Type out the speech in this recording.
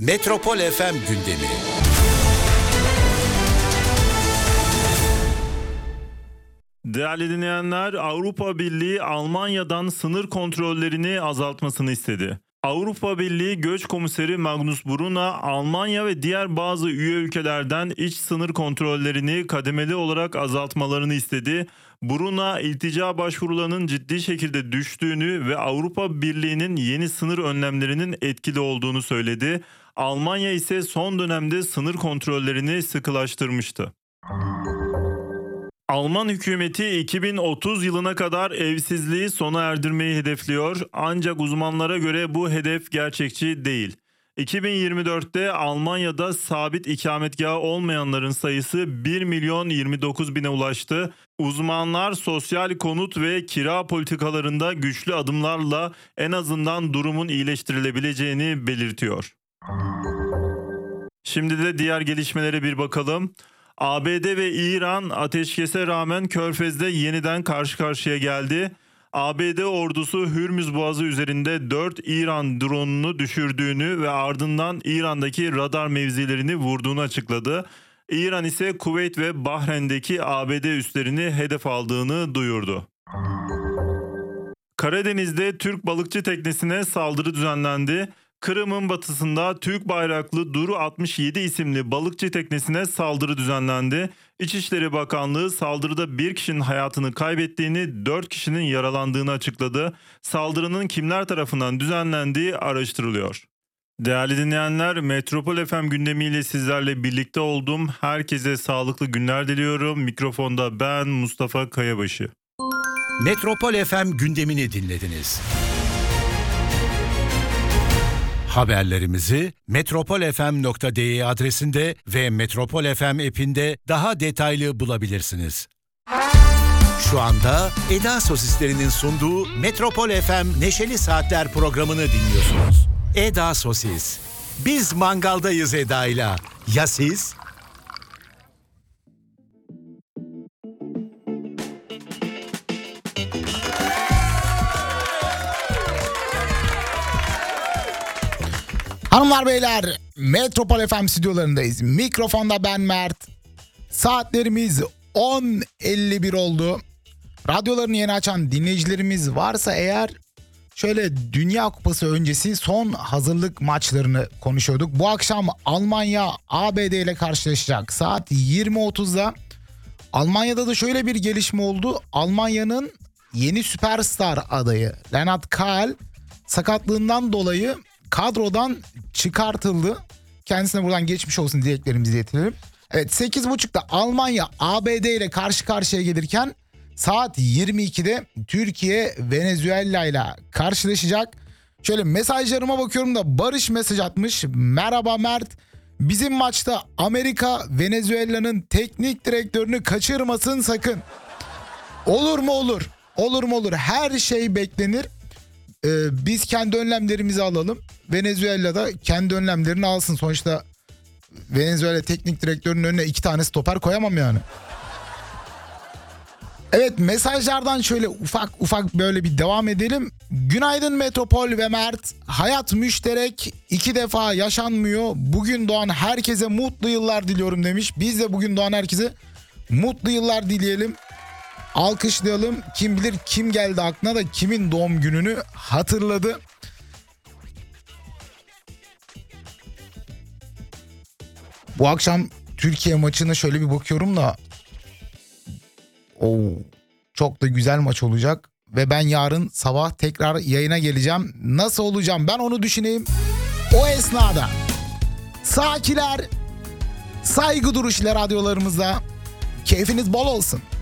Metropol FM gündemi. Değerli dinleyenler, Avrupa Birliği Almanya'dan sınır kontrollerini azaltmasını istedi. Avrupa Birliği Göç Komiseri Magnus Brunner, Almanya ve diğer bazı üye ülkelerden iç sınır kontrollerini kademeli olarak azaltmalarını istedi. Brunner, iltica başvurularının ciddi şekilde düştüğünü ve Avrupa Birliği'nin yeni sınır önlemlerinin etkili olduğunu söyledi. Almanya ise son dönemde sınır kontrollerini sıkılaştırmıştı. Alman hükümeti 2030 yılına kadar evsizliği sona erdirmeyi hedefliyor, ancak uzmanlara göre bu hedef gerçekçi değil. 2024'te Almanya'da sabit ikametgahı olmayanların sayısı 1 milyon 29 bine ulaştı. Uzmanlar sosyal konut ve kira politikalarında güçlü adımlarla en azından durumun iyileştirilebileceğini belirtiyor. Şimdi de diğer gelişmelere bir bakalım. ABD ve İran ateşkese rağmen Körfez'de yeniden karşı karşıya geldi. ABD ordusu Hürmüz Boğazı üzerinde 4 İran drone'unu düşürdüğünü ve ardından İran'daki radar mevzilerini vurduğunu açıkladı. İran ise Kuveyt ve Bahreyn'deki ABD üslerini hedef aldığını duyurdu. Karadeniz'de Türk balıkçı teknesine saldırı düzenlendi. Kırım'ın batısında Türk bayraklı Duru 67 isimli balıkçı teknesine saldırı düzenlendi. İçişleri Bakanlığı saldırıda bir kişinin hayatını kaybettiğini, 4 kişinin yaralandığını açıkladı. Saldırının kimler tarafından düzenlendiği araştırılıyor. Değerli dinleyenler, Metropol FM gündemiyle sizlerle birlikte oldum. Herkese sağlıklı günler diliyorum. Mikrofonda ben Mustafa Kayabaşı. Metropol FM gündemini dinlediniz. Haberlerimizi metropolfm.de adresinde ve Metropol FM app'inde daha detaylı bulabilirsiniz. Şu anda Eda Sosislerinin sunduğu Metropol FM Neşeli Saatler programını dinliyorsunuz. Eda Sosis. Biz mangaldayız Eda'yla. Ya siz? Hanımlar beyler, Metropol FM stüdyolarındayız. Mikrofonda ben Mert. Saatlerimiz 10.51 oldu. Radyolarını yeni açan dinleyicilerimiz varsa eğer, şöyle Dünya Kupası öncesi son hazırlık maçlarını konuşuyorduk. Bu akşam Almanya ABD ile karşılaşacak. Saat 20.30'da. Almanya'da da şöyle bir gelişme oldu. Almanya'nın yeni süperstar adayı Lennart Kahl sakatlığından dolayı kadrodan çıkartıldı. Kendisine buradan geçmiş olsun dileklerimizi iletelim. Evet, 8.30'da Almanya ABD ile karşı karşıya gelirken saat 22'de Türkiye Venezuela ile karşılaşacak. Şöyle mesajlarıma bakıyorum da Barış mesaj atmış. Merhaba Mert. Bizim maçta Amerika Venezuela'nın teknik direktörünü kaçırmasın sakın. Olur mu olur? Olur mu olur? Her şey beklenir. Biz kendi önlemlerimizi alalım. Venezuela da kendi önlemlerini alsın. Sonuçta Venezuela teknik direktörünün önüne 2 tane stoper koyamam yani. Evet, mesajlardan şöyle ufak böyle bir devam edelim. Günaydın Metropol ve Mert. Hayat müşterek, 2 defa yaşanmıyor. Bugün doğan herkese mutlu yıllar diliyorum demiş. Biz de bugün doğan herkese mutlu yıllar dileyelim. Alkışlayalım. Kim bilir kim geldi aklına da kimin doğum gününü hatırladı. Bu akşam Türkiye maçına şöyle bir bakıyorum da çok da güzel maç olacak. Ve ben yarın sabah tekrar yayına geleceğim. Nasıl olacağım ben onu düşüneyim. O esnada Sakiler, saygı duruşuyla radyolarımızda keyfiniz bol olsun.